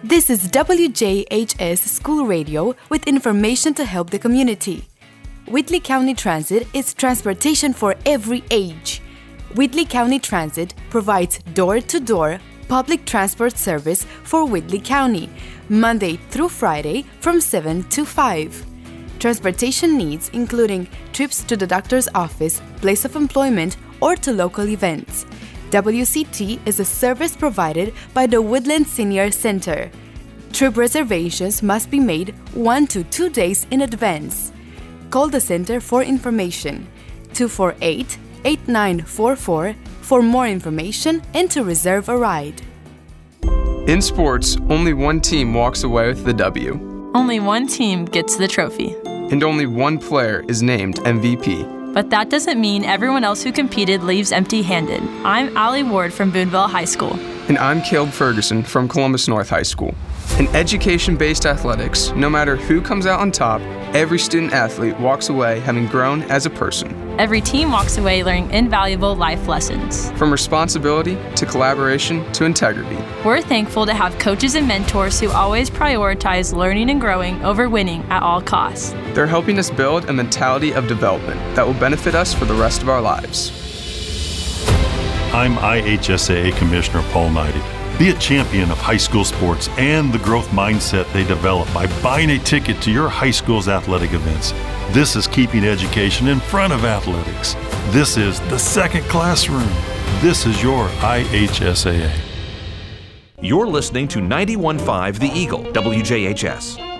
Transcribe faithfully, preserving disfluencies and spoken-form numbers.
This is W J H S School Radio with information to help the community. Whitley County Transit is transportation for every age. Whitley County Transit provides door-to-door public transport service for Whitley County, Monday through Friday from seven to five. Transportation needs including trips to the doctor's office, place of employment, or to local events. W C T is a service provided by the Woodland Senior Center. Trip reservations must be made one to two days in advance. Call the center for information, two four eight, eight nine four four, for more information and to reserve a ride. In sports, only one team walks away with the W. Only one team gets the trophy. And only one player is named M V P. But that doesn't mean everyone else who competed leaves empty-handed. I'm Allie Ward from Boonville High School. And I'm Caleb Ferguson from Columbus North High School. In education-based athletics, no matter who comes out on top, every student-athlete walks away having grown as a person. Every team walks away learning invaluable life lessons. From responsibility to collaboration to integrity. We're thankful to have coaches and mentors who always prioritize learning and growing over winning at all costs. They're helping us build a mentality of development that will benefit us for the rest of our lives. I'm I H S A A Commissioner Paul Knighty. Be a champion of high school sports and the growth mindset they develop by buying a ticket to your high school's athletic events. This is keeping education in front of athletics. This is the second classroom. This is your I H S A A. You're listening to ninety-one point five The Eagle, W J H S.